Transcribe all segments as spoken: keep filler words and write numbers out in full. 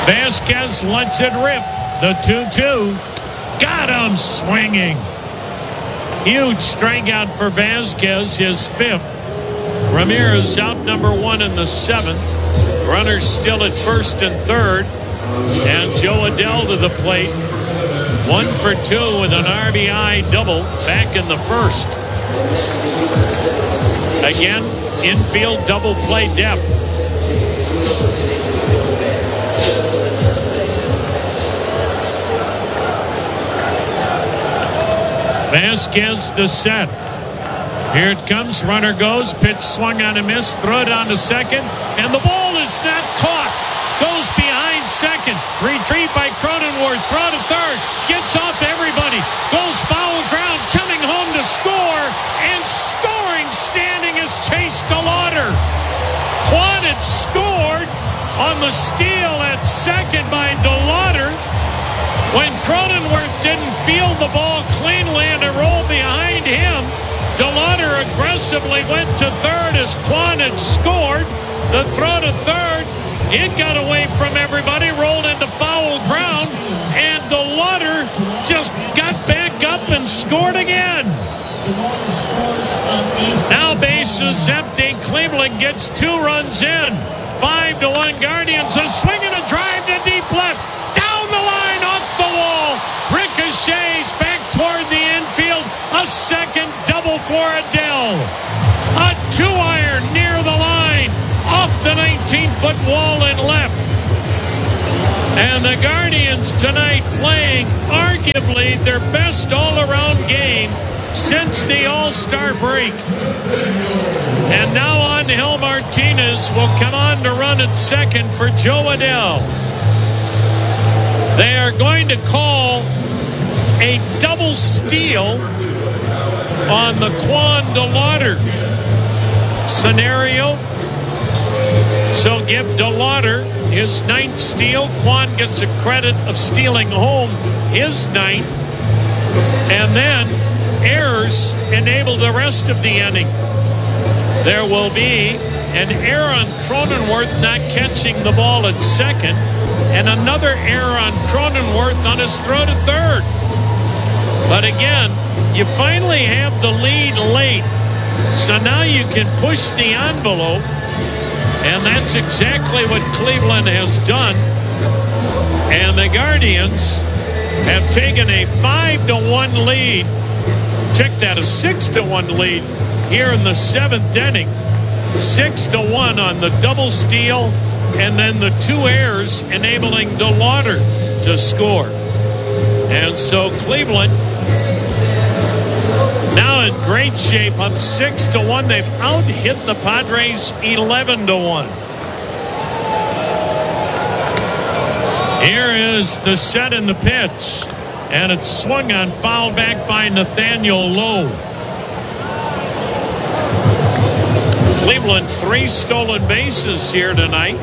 Vasquez lets it rip. The two two. Got him swinging. Huge strikeout for Vasquez, his fifth. Ramirez out number one in the seventh. Runners still at first and third. And Joe Adell to the plate. One for two with an R B I double back in the first. Again, infield double play depth. Vasquez the set. Here it comes. Runner goes. Pitch swung on a miss. Throw it on to second. And the ball is not caught. Goes behind second. Retrieved by Cronenworth. Throw to third. Gets off everybody. Goes foul ground. Coming home to score. And scoring standing is Chase DeLauder. Kwan had scored on the steal at second by DeLauder. When Cronenworth didn't field the ball cleanly and it rolled behind him, DeLauder aggressively went to third as Kwan had scored. The throw to third, it got away from everybody, rolled into foul ground, and DeLauder just got back up and scored again. Now bases empty. Cleveland gets two runs in. Five to one Guardians. A swing and a drive to deep left. Down the line, off the wall. Ricochets back toward the infield. A second double for Adell. A two-iron near the line. Off the nineteen-foot wall and left. And the Guardians tonight playing arguably their best all-around game since the All-Star break. And now Angel Martinez will come on to run at second for Joe Adell. They are going to call a double steal on the Kwan DeLauder scenario. So give DeLauder his ninth steal. Kwan gets a credit of stealing home his ninth. And then errors enable the rest of the inning. There will be an error on Cronenworth not catching the ball at second, and another error on Cronenworth on his throw to third. But again, you finally have the lead late, so now you can push the envelope, and that's exactly what Cleveland has done. And the Guardians have taken a five to one lead. Check that, a six to one lead here in the seventh inning. Six to one on the double steal, and then the two errors enabling DeLauder to score. And so Cleveland now in great shape, up six to one. They've out-hit the Padres eleven to one. Here is the set and the pitch. And it's swung on, fouled back by Nathaniel Lowe. Cleveland, three stolen bases here tonight.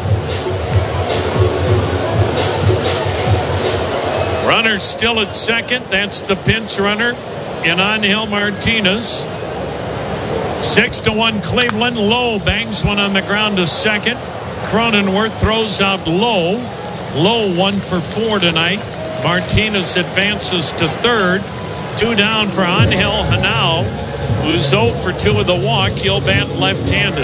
Runner still at second. That's the pinch runner in Angel Martinez. Six to one Cleveland. Lowe bangs one on the ground to second. Cronenworth throws out Lowe. Lowe one for four tonight. Martinez advances to third. Two down for Angel Hanao, who's zero for two with a walk. He'll bat left-handed.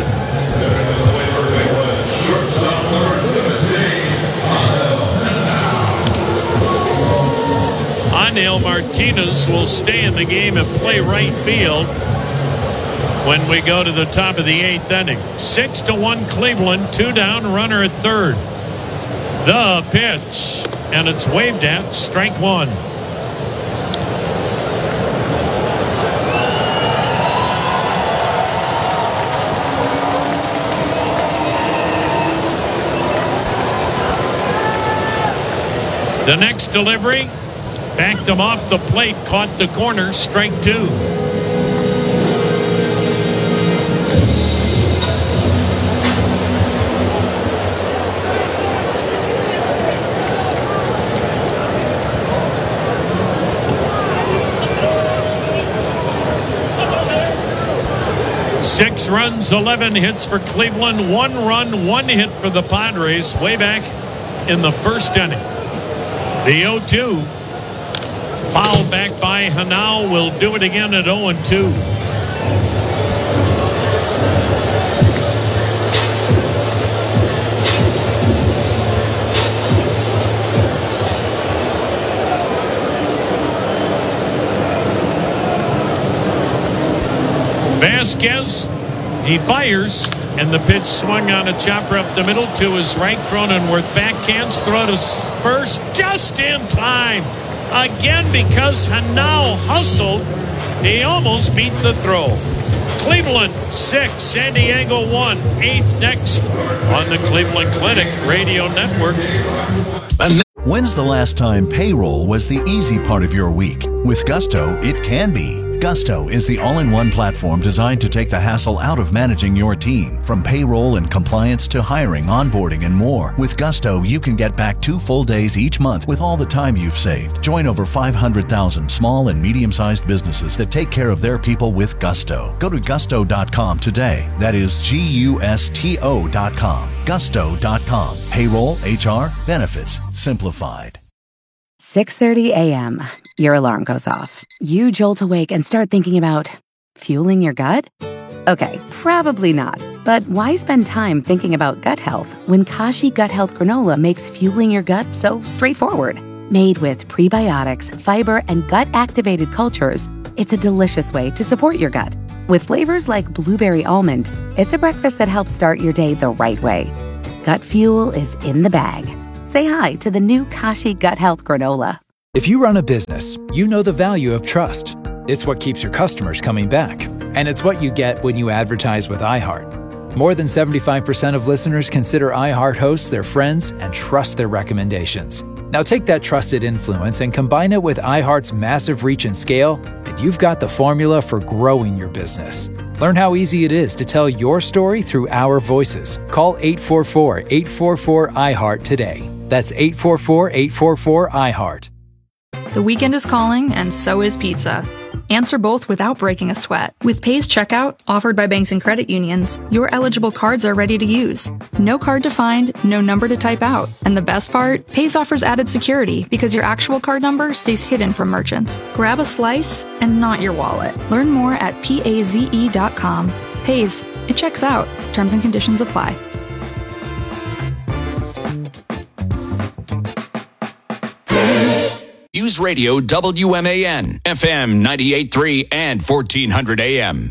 Angel Martinez will stay in the game and play right field when we go to the top of the eighth inning. Six to one Cleveland. Two down. Runner at third. The pitch. And it's waved at. Strike one. The next delivery, backed him off the plate, caught the corner. Strike two. Six runs, eleven hits for Cleveland. One run, one hit for the Padres way back in the first inning. The oh two. Fouled back by Hanau. Will do it again at oh and two. Vasquez, he fires, and the pitch swung on a chopper up the middle to his right. Cronenworth backhands, throw to first just in time. Again, because Hanau hustled, he almost beat the throw. Cleveland six, San Diego one. Eighth next on the Cleveland Clinic Radio Network. When's the last time payroll was the easy part of your week? With Gusto, it can be. Gusto is the all-in-one platform designed to take the hassle out of managing your team. From payroll and compliance to hiring, onboarding, and more. With Gusto, you can get back two full days each month with all the time you've saved. Join over five hundred thousand small and medium-sized businesses that take care of their people with Gusto. Go to gusto dot com today. That is G U S T O dot com. gusto dot com. Payroll, H R, benefits, simplified. six thirty a.m. Your alarm goes off. You jolt awake and start thinking about fueling your gut? Okay, probably not. But why spend time thinking about gut health when Kashi Gut Health Granola makes fueling your gut so straightforward? Made with prebiotics, fiber, and gut-activated cultures, it's a delicious way to support your gut. With flavors like blueberry almond, it's a breakfast that helps start your day the right way. Gut fuel is in the bag. Say hi to the new Kashi Gut Health Granola. If you run a business, you know the value of trust. It's what keeps your customers coming back. And it's what you get when you advertise with iHeart. More than seventy-five percent of listeners consider iHeart hosts their friends and trust their recommendations. Now take that trusted influence and combine it with iHeart's massive reach and scale, and you've got the formula for growing your business. Learn how easy it is to tell your story through our voices. Call eight four four, eight four four, I HEART today. That's eight four four, eight four four, I HEART. The weekend is calling, and so is pizza. Answer both without breaking a sweat. With Pays Checkout, offered by banks and credit unions, your eligible cards are ready to use. No card to find, no number to type out. And the best part? Pays offers added security because your actual card number stays hidden from merchants. Grab a slice and not your wallet. Learn more at paze dot com. Pays. It checks out. Terms and conditions apply. News Radio W M A N, F M ninety-eight point three and fourteen hundred A M.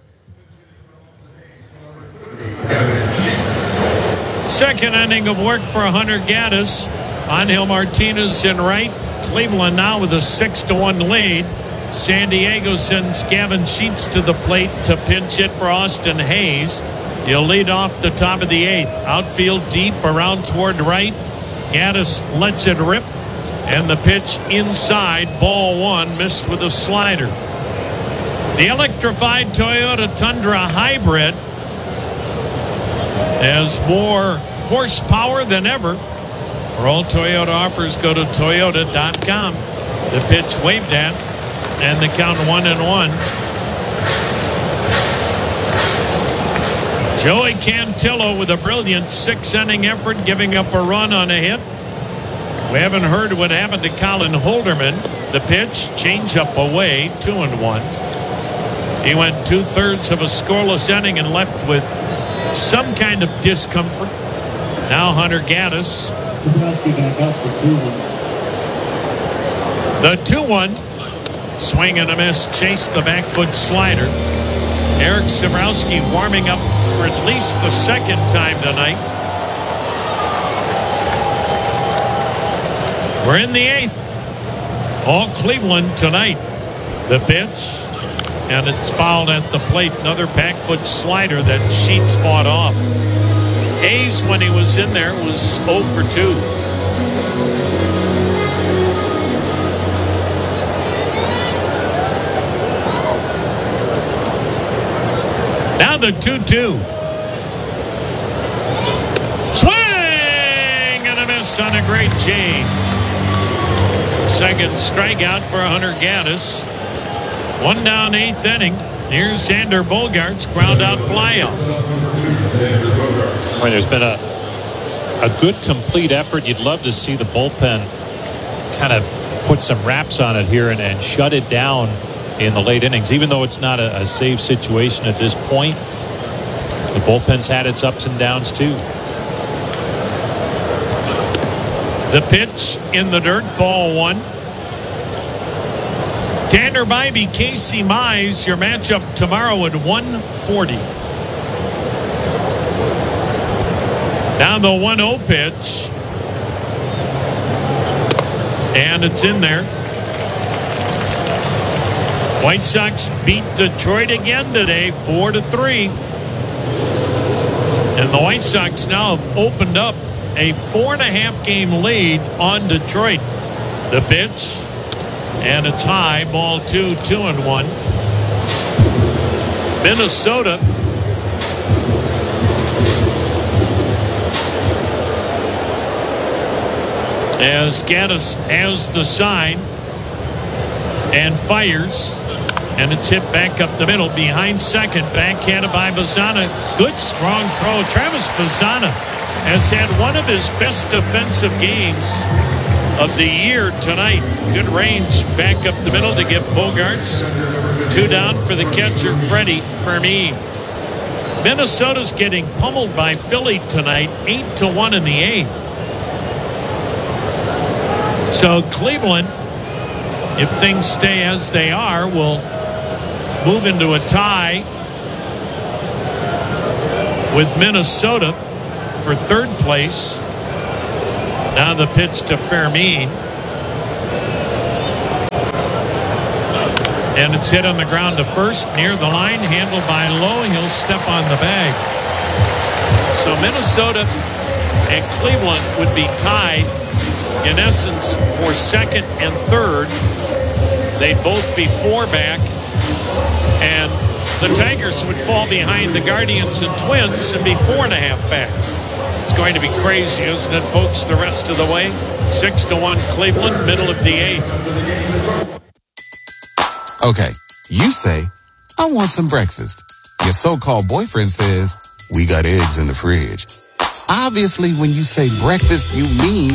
Second inning of work for Hunter Gaddis. Angel Martinez in right. Cleveland now with a six to one lead. San Diego sends Gavin Sheets to the plate to pinch hit for Austin Hayes. He'll lead off the top of the eighth. Outfield deep around toward right. Gaddis lets it rip. And the pitch inside, ball one, missed with a slider. The electrified Toyota Tundra Hybrid has more horsepower than ever. For all Toyota offers, go to toyota dot com. The pitch waved at, and the count one and one. Joey Cantillo with a brilliant six-inning effort, giving up a run on a hit. We haven't heard what happened to Colin Holderman. The pitch, change up away, two and one. He went two thirds of a scoreless inning and left with some kind of discomfort. Now Hunter Gaddis. The two one. Swing and a miss. Chase the back foot slider. Eric Sabrowski warming up for at least the second time tonight. We're in the eighth. All Cleveland tonight. The pitch. And it's fouled at the plate. Another back foot slider that Sheets fought off. Hayes, when he was in there, was oh for two. Now the two two. Swing and a miss on a great change. Second strikeout for Hunter Gaddis. One down, eighth inning. Here's Xander Bogaerts, ground out flyout. Well, there's been a a good complete effort. You'd love to see the bullpen kind of put some wraps on it here and, and shut it down in the late innings, even though it's not a, a safe situation at this point. The bullpen's had its ups and downs too. The pitch in the dirt, ball one. Tanner Bybee, Casey Mize, your matchup tomorrow at one forty. Now the one oh pitch. And it's in there. White Sox beat Detroit again today, four to three. And the White Sox now have opened up a four and a half game lead on Detroit. The pitch. And it's high, ball two, two and one. Minnesota as Gaddis has the sign and fires, and it's hit back up the middle behind second, backhanded by Bazzana. Good strong throw. Travis Bazzana has had one of his best defensive games of the year tonight. Good range back up the middle to get Bogaerts. Two down for the catcher, Freddie Fermin. Minnesota's getting pummeled by Philly tonight, eight to one in the eighth. So Cleveland, if things stay as they are, will move into a tie with Minnesota for third place. Now the pitch to Fermin. And it's hit on the ground to first, near the line, handled by Lowe. He'll step on the bag. So Minnesota and Cleveland would be tied, in essence, for second and third. They'd both be four back. And the Tigers would fall behind the Guardians and Twins and be four and a half back. It's going to be crazy, isn't it, folks, the rest of the way? Six to one Cleveland, middle of the eighth. Okay, you say, I want some breakfast. Your so-called boyfriend says, we got eggs in the fridge. Obviously, when you say breakfast, you mean